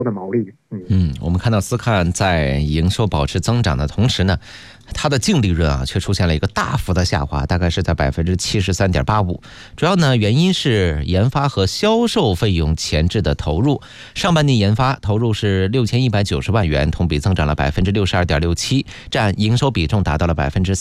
的毛利。 我们看到斯堪在营收保持增长的同时呢，它的净利润却出现了一个大幅的下滑，大概是在 73.85%。主要呢原因是研发和销售费用前置的投入。上半年研发投入是6190万元，同比增长了 62.67%， 占营收比重达到了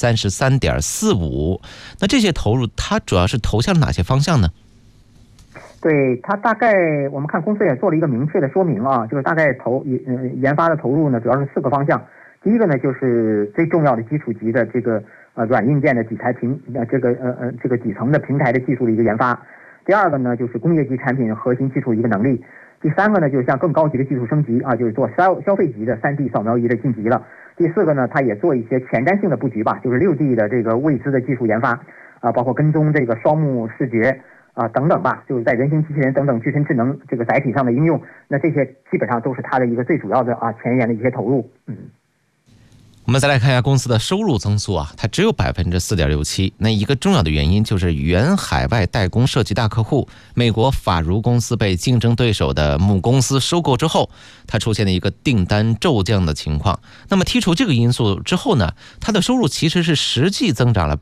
33.45%。那这些投入它主要是投向了哪些方向呢？ 对，它大概我们看公司也做了一个明确的说明啊，就是大概研发的投入呢，主要是4个方向。第一个呢，就是最重要的基础级的这个软硬件的几台这个底层的平台的技术的一个研发。第二个呢，就是工业级产品核心技术一个能力。第三个呢，就是像更高级的技术升级啊，就是做消费级的3D 扫描仪的晋级了。第四个呢，它也做一些前瞻性的布局吧，就是6D 的这个未知的技术研发啊，包括跟踪这个双目视觉等等吧，就是在人形机器人等等具身智能这个载体上的应用，那这些基本上都是它的一个最主要的前沿的一些投入。 我们再来看一下公司的收入增速它只有 4.67%。那一个重要的原因就是原海外代工设计大客户美国法如公司被竞争对手的母公司收购之后，它出现了一个订单骤降的情况。那么剔除这个因素之后呢，它的收入其实是实际增长了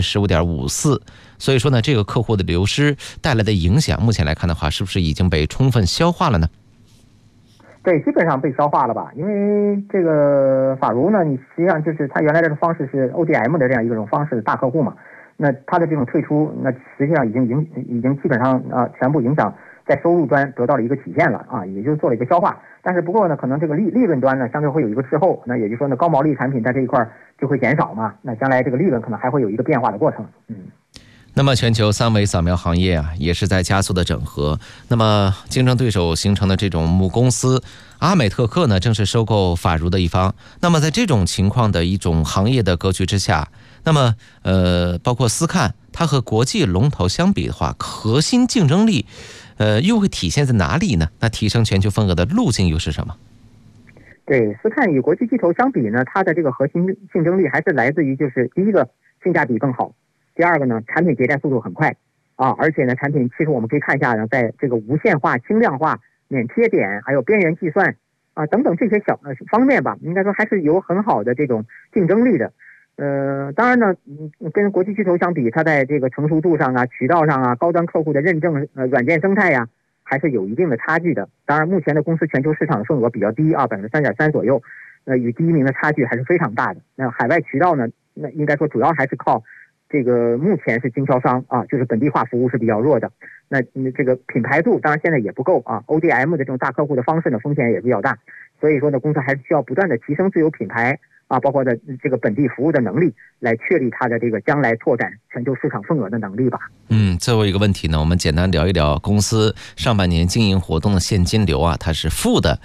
15.54%。所以说呢，这个客户的流失带来的影响，目前来看的话，是不是已经被充分消化了呢？ 对，基本上被消化了吧。因为这个法如呢，你实际上就是它原来这个方式是 ODM 的这样一种方式的大客户嘛，那它的这种退出，那实际上已经基本上全部影响在收入端得到了一个体现了也就做了一个消化。但是不过呢，可能这个利润端呢，相对会有一个滞后，那也就是说呢，高毛利产品在这一块就会减少嘛，那将来这个利润可能还会有一个变化的过程。 那么全球3维扫描行业也是在加速的整合。那么竞争对手形成的这种母公司阿美特克呢，正是收购法如的一方。那么在这种情况的一种行业的格局之下，那么包括斯堪它和国际龙头相比的话，核心竞争力又会体现在哪里呢？那提升全球份额的路径又是什么？ 对，斯堪与国际巨头相比呢，它的这个核心竞争力还是来自于就是第一个性价比更好。第二个呢，产品迭代速度很快而且呢，产品其实我们可以看一下呢，在这个无线化、轻量化、免贴点，还有边缘计算等等这些小方面吧，应该说还是有很好的这种竞争力的。当然呢，跟国际巨头相比，它在这个成熟度上渠道上高端客户的认证软件生态还是有一定的差距的。当然，目前的公司全球市场份额比较低3.3%左右，与第一名的差距还是非常大的。那海外渠道呢，那应该说主要还是靠这个目前是经销商就是本地化服务是比较弱的。那这个品牌度当然现在也不够ODM 的这种大客户的方式呢，风险也比较大。所以说呢，公司还是需要不断的提升自有品牌包括的这个本地服务的能力，来确立它的这个将来拓展全球市场份额的能力吧。 最后一个问题呢，我们简单聊一聊公司上半年经营活动的现金流它是负的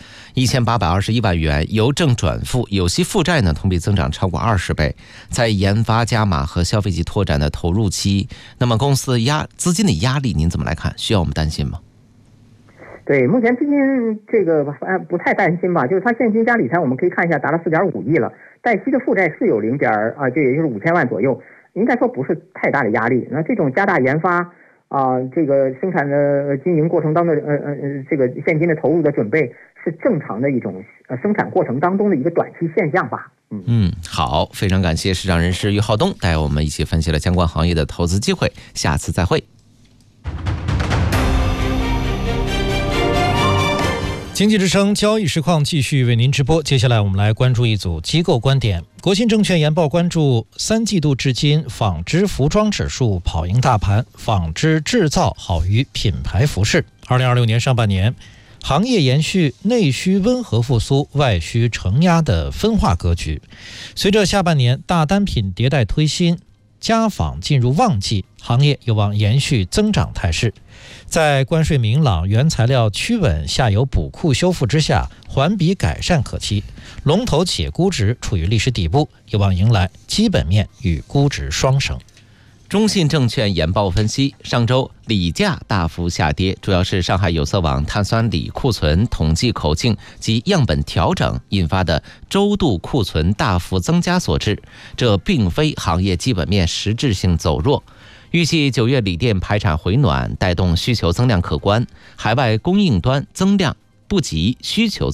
1821万元，由正转负，有息负债呢同比增长超过20倍。在研发加码和消费级拓展的投入期，那么公司资金的压力您怎么来看？需要我们担心吗？ 对，目前资金这个不太担心吧，就是它现金加理财我们可以看一下达到4.5亿了，贷息的负债是有这也就是5000万左右，应该说不是太大的压力。那这种加大研发这个生产的经营过程当中这个现金的投入的准备，是正常的一种生产过程当中的一个短期现象吧。 好，非常感谢市场人士于浩东带我们一起分析了相关行业的投资机会，下次再会。 经济之声交易实况继续为您直播，接下来我们来关注一组机构观点。国信证券研报关注3季度至今纺织服装指数跑赢大盘，纺织制造好于品牌服饰。2026年上半年，行业延续内需温和复苏、外需承压的分化格局。随着下半年大单品迭代推新，家纺进入旺季，行业有望延续增长态势。在关税明朗、原材料趋稳、下游补库修复之下，环比改善可期。龙头企业估值处于历史底部，有望迎来基本面与估值双升。 中信证券研报分析，上周锂价大幅下跌，主要是上海有色网碳酸锂库存统计口径及样本调整引发的周度库存大幅增加所致，这并非行业基本面实质性走弱。预计9月锂电排产回暖，带动需求增量可观，海外供应端增量不及需求